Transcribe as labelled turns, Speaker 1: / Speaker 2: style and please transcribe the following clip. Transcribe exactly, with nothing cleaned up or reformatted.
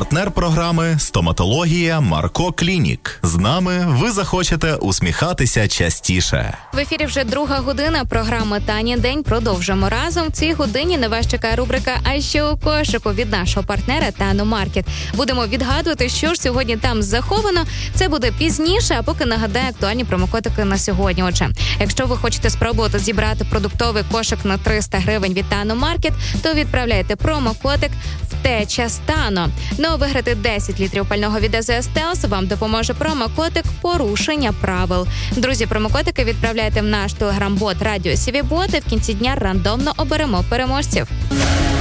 Speaker 1: Партнер програми «Стоматологія Марко Клінік». З нами ви захочете усміхатися частіше.
Speaker 2: В ефірі вже друга година програми «Таня День». Продовжимо разом. В цій годині на вас чекає рубрика «А що у кошику» від нашого партнера Таномаркет. Будемо відгадувати, що ж сьогодні там заховано. Це буде пізніше, а поки нагадаю актуальні промокодики на сьогодні. Отже, якщо ви хочете спробувати зібрати продуктовий кошик на триста гривень від Таномаркет, то відправляйте промокодик «Втеча Стано». Ну а виграти десять літрів пального від АЗС Телс вам допоможе промокодик «Порушення правил». Друзі, промокодики відправляйте в наш телеграм-бот «Радіо Сівібот» і в кінці дня рандомно оберемо переможців.